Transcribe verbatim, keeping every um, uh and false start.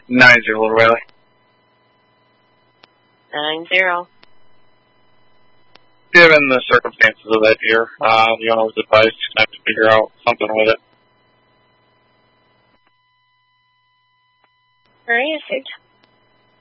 Nine zero, Little Riley. Nine zero. Given the circumstances of that deer, uh, the owner was advised to have to figure out something with it. All right,